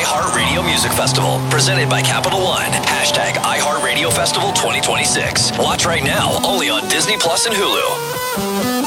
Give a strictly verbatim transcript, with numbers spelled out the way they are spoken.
iHeartRadio Music Festival, presented by Capital One. Hashtag iHeartRadio Festival twenty twenty-six. Watch right now, only on Disney Plus and Hulu.